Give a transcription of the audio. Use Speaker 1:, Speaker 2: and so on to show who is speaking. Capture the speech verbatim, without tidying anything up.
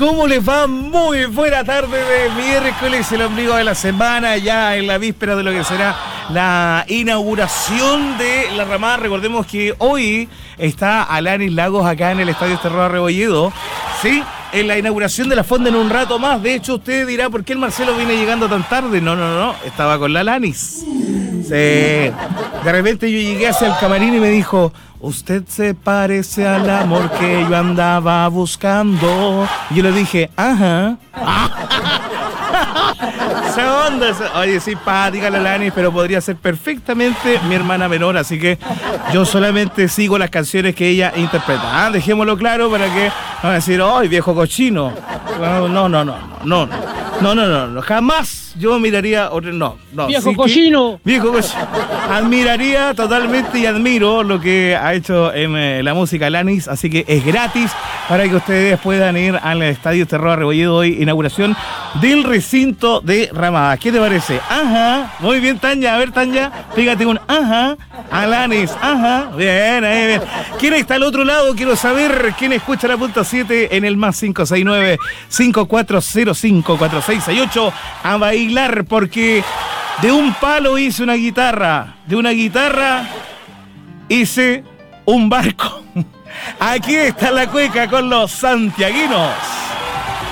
Speaker 1: ¿Cómo les va? Muy buena tarde de miércoles, el ombligo de la semana, ya en la víspera de lo que será la inauguración de la ramada. Recordemos que hoy está Alanis Lagos acá en el Estadio Cerrado Rebolledo, ¿sí? En la inauguración de la fonda en un rato más. De hecho, usted dirá, ¿por qué el Marcelo viene llegando tan tarde? No, no, no, estaba con la Alanis. Sí. De repente yo llegué hacia el camarín y me dijo: usted se parece al amor que yo andaba buscando. Y yo le dije, ajá. Esa onda, esa... Oye, simpática la Alanis, pero podría ser perfectamente mi hermana menor, así que yo solamente sigo las canciones que ella interpreta. Ah, dejémoslo claro para que no van a decir, ¡ay, viejo cochino! No, no, no, no, no, no, no, no, no, jamás yo miraría, no, no.
Speaker 2: ¡Viejo
Speaker 1: sí
Speaker 2: cochino!
Speaker 1: Que, viejo cochino. Admiraría totalmente y admiro lo que ha hecho en eh, la música Alanis, así que es gratis para que ustedes puedan ir al Estadio Cerrado Rebolledo hoy, inauguración del recinto de Ramada. ¿Qué te parece? Ajá, muy bien, Tanya. A ver, Tanya, fíjate un ajá. Alanis, ajá. Bien, ahí, bien. ¿Quién está al otro lado? Quiero saber quién escucha la punta siete en el más cinco seis nueve, cinco cuatro cero cinco, cuatro seis seis ocho a bailar, porque de un palo hice una guitarra, de una guitarra hice un barco. Aquí está la cueca con los santiaguinos.